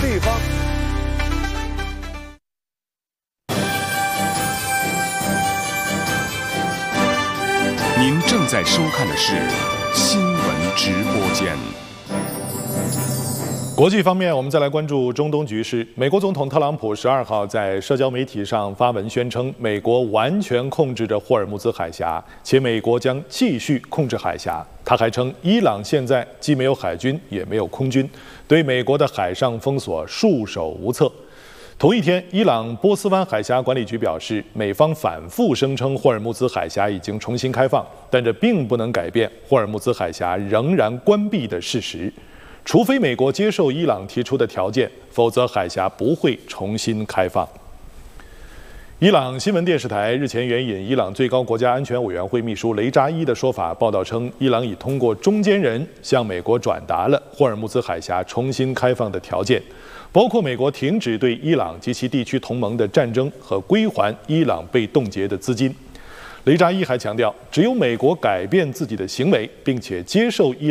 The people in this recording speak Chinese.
对方。 您正在收看的是新闻直播间。 国际方面，我们再来关注中东局势。美国总统特朗普12号在社交媒体上发文宣称，美国完全控制着霍尔木兹海峡，且美国将继续控制海峡。他还称，伊朗现在既没有海军，也没有空军，对美国的海上封锁束手无策。同一天，伊朗波斯湾海峡管理局表示，美方反复声称霍尔木兹海峡已经重新开放，但这并不能改变霍尔木兹海峡仍然关闭的事实。除非美国接受伊朗提出的条件，否则海峡不会重新开放。伊朗新闻电视台日前援引伊朗最高国家安全委员会秘书雷扎伊的说法，报道称，伊朗已通过中间人向美国转达了霍尔木兹海峡重新开放的条件，包括美国停止对伊朗及其地区同盟的战争和归还伊朗被冻结的资金。雷扎伊还强调，只有美国改变自己的行为，并且接受伊朗